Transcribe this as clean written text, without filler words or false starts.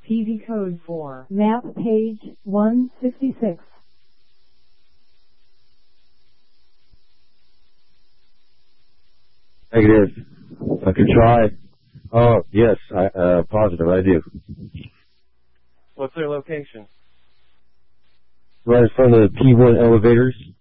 PD code for map page 166. Negative. I could try. Oh, yes, positive, I do. What's their location? Right in front of the P1 elevators.